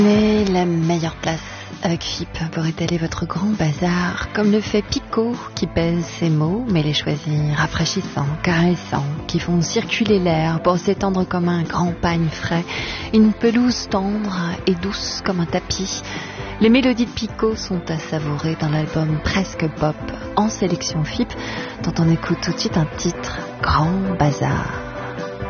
Mais la meilleure place avec FIP pour étaler votre grand bazar, comme le fait Pico qui pèse ses mots mais les choisit rafraîchissants, caressants, qui font circuler l'air pour s'étendre comme un grand pagne frais, une pelouse tendre et douce comme un tapis. Les mélodies de Pico sont à savourer dans l'album Presque Pop en sélection FIP, dont on écoute tout de suite un titre, Grand Bazar.